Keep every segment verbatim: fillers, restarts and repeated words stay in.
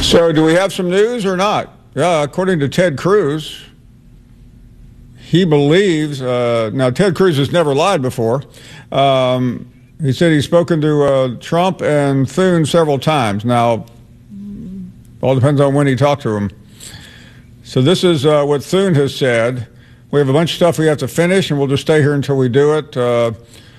So do we have some news or not? Yeah, according to Ted Cruz, he believes, uh, now Ted Cruz has never lied before. Um, he said he's spoken to uh, Trump and Thune several times. Now, all depends on when he talked to him. So this is uh, what Thune has said. We have a bunch of stuff we have to finish, and we'll just stay here until we do it. Uh,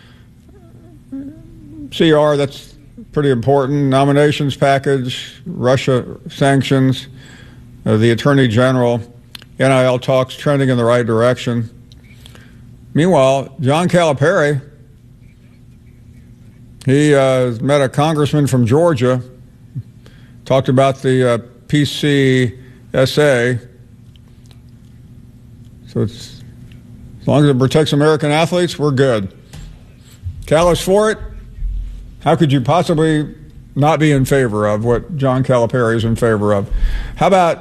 C R, that's pretty important. Nominations package, Russia sanctions, uh, the Attorney General, N I L talks trending in the right direction. Meanwhile, John Calipari, he uh, met a congressman from Georgia, talked about the uh, P C S A. So it's, as long as it protects American athletes, we're good. Cal is for it. How could you possibly not be in favor of what John Calipari is in favor of? How about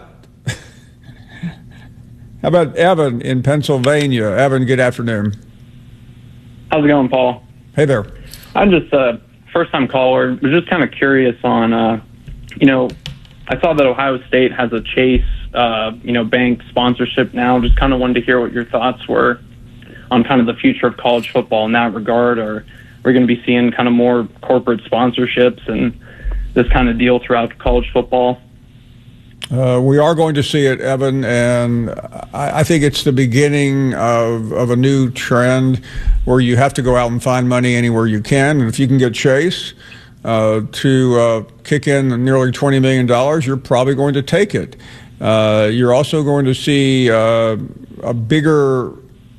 how about Evan in Pennsylvania? Evan, good afternoon. How's it going, Paul? Hey there. I'm just a uh, first-time caller. Was just kind of curious on, uh, you know, I saw that Ohio State has a Chase, uh, you know, bank sponsorship now. Just kind of wanted to hear what your thoughts were on kind of the future of college football in that regard, or we're going to be seeing kind of more corporate sponsorships and this kind of deal throughout college football. Uh, we are going to see it, Evan, and I, I think it's the beginning of, of a new trend where you have to go out and find money anywhere you can. And if you can get Chase uh, to uh, kick in nearly twenty million dollars, you're probably going to take it. Uh, you're also going to see uh, a bigger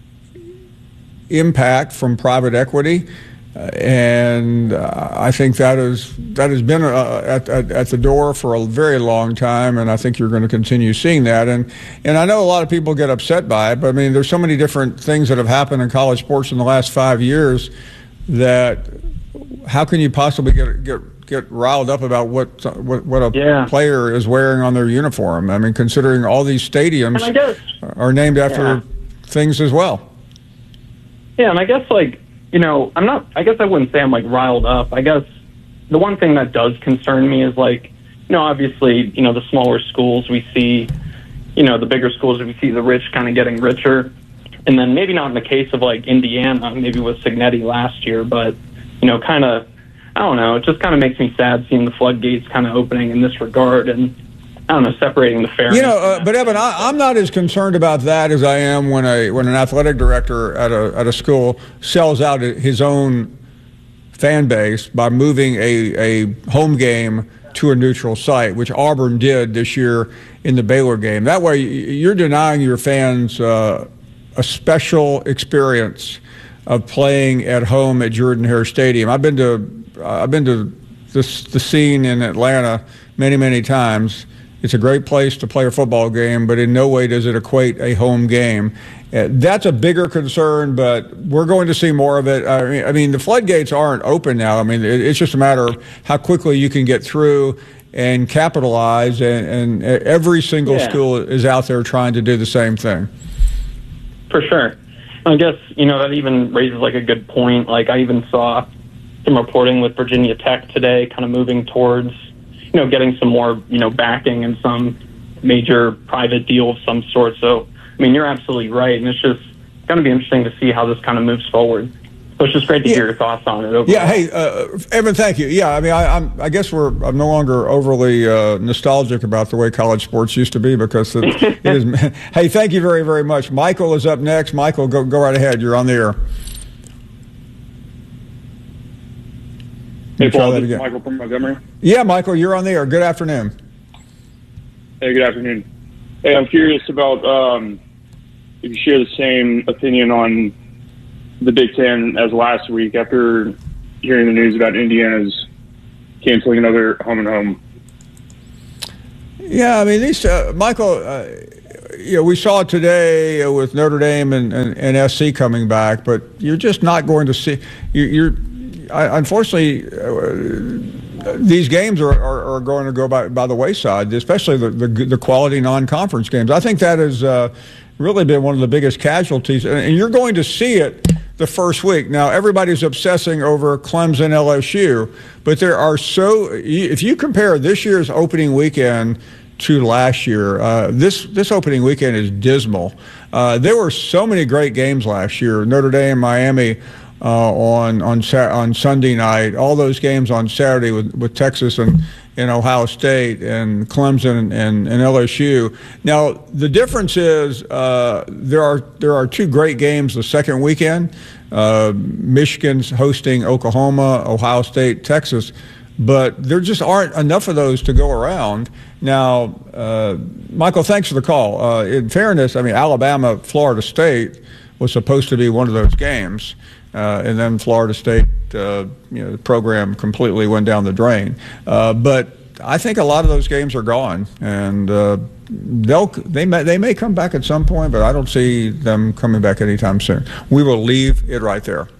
impact from private equity. Uh, and uh, I think that is that has been uh, at, at at the door for a very long time, and I think you're going to continue seeing that. And and I know a lot of people get upset by it, but I mean, there's so many different things that have happened in college sports in the last five years that how can you possibly get get get riled up about what what, what a yeah. player is wearing on their uniform? I mean, considering all these stadiums guess, are named after yeah. things as well. Yeah, and I guess like. You know, I'm not, I guess I wouldn't say I'm like riled up. I guess the one thing that does concern me is like, you know, obviously, you know, the smaller schools we see, you know, the bigger schools we see the rich kind of getting richer. And then maybe not in the case of like Indiana, maybe with Cignetti last year, but, you know, kind of, I don't know, it just kind of makes me sad seeing the floodgates kind of opening in this regard. And I don't know, separating the fairness. You know, uh, but Evan, I, I'm not as concerned about that as I am when a when an athletic director at a at a school sells out his own fan base by moving a a home game to a neutral site, which Auburn did this year in the Baylor game. That way, you're denying your fans uh, a special experience of playing at home at Jordan-Hare Stadium. I've been to uh, I've been to this the scene in Atlanta many many times. It's a great place to play a football game, but in no way does it equate a home game. Uh, that's a bigger concern, but we're going to see more of it. I mean, I mean, the floodgates aren't open now. I mean, it, it's just a matter of how quickly you can get through and capitalize, and, and every single yeah. school is out there trying to do the same thing. For sure. I guess, you know, that even raises like a good point. Like I even saw some reporting with Virginia Tech today kind of moving towards you know, getting some more, you know, backing and some major private deal of some sort. So, I mean, you're absolutely right. And it's just going to be interesting to see how this kind of moves forward. So it's just great to yeah. hear your thoughts on it. Overall. Yeah. Hey, uh, Evan, thank you. Yeah. I mean, I, I'm, I guess we're, I'm no longer overly uh, nostalgic about the way college sports used to be because it, it is. Hey, thank you very, very much. Michael is up next. Michael, go, go right ahead. You're on the air. Hey, Paul, this is Michael from Montgomery. Yeah, Michael, you're on the air. Good afternoon. Hey, good afternoon. Hey, I'm curious about um, if you share the same opinion on the Big Ten as last week after hearing the news about Indiana's canceling another home and home. Yeah, I mean, these, uh, Michael, uh, you know, we saw it today with Notre Dame and, and, and S C coming back, but you're just not going to see, you, you're, I, unfortunately, uh, these games are, are, are going to go by, by the wayside, especially the, the, the quality non-conference games. I think that has uh, really been one of the biggest casualties, and you're going to see it the first week. Now, everybody's obsessing over Clemson L S U, but there are so, if you compare this year's opening weekend to last year, uh, this, this opening weekend is dismal. Uh, there were so many great games last year. Notre Dame, Miami, uh, on, on, on Sunday night, all those games on Saturday with, with Texas and, and Ohio State and Clemson and, and L S U. Now, the difference is uh, there are there are two great games the second weekend. Uh, Michigan's hosting Oklahoma, Ohio State, Texas, but there just aren't enough of those to go around. Now, uh, Michael, thanks for the call. Uh, in fairness, I mean, Alabama, Florida State was supposed to be one of those games. Uh, and then Florida State, uh, you know, the program completely went down the drain. Uh, but I think a lot of those games are gone, and uh, they'll they may they may come back at some point, but I don't see them coming back anytime soon. We will leave it right there.